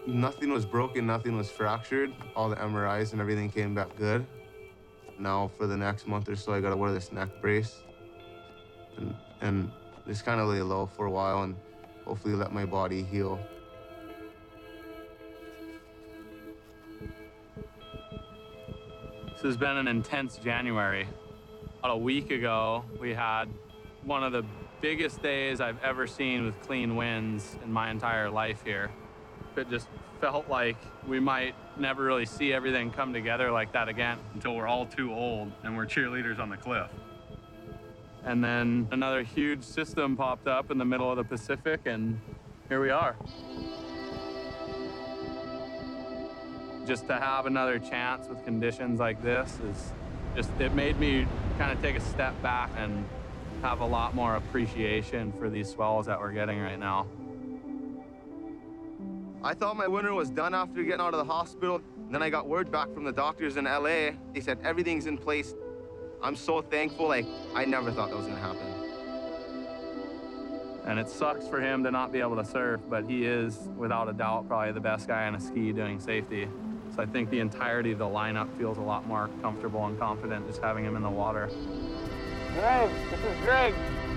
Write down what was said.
Nothing was broken, nothing was fractured. All the MRIs and everything came back good. Now for the next month or so, I gotta wear this neck brace and just kind of lay low for a while and hopefully let my body heal. This has been an intense January. About a week ago, we had one of the biggest days I've ever seen with clean winds in my entire life here. It just felt like we might never really see everything come together like that again until we're all too old and we're cheerleaders on the cliff. And then another huge system popped up in the middle of the Pacific, and here we are. Just to have another chance with conditions like this it made me kind of take a step back and have a lot more appreciation for these swells that we're getting right now. I thought my winter was done after getting out of the hospital. Then I got word back from the doctors in LA. They said everything's in place. I'm so thankful. Like, I never thought that was gonna happen. And it sucks for him to not be able to surf, but he is, without a doubt, probably the best guy on a ski doing safety. So I think the entirety of the lineup feels a lot more comfortable and confident just having him in the water. Greg, this is Greg.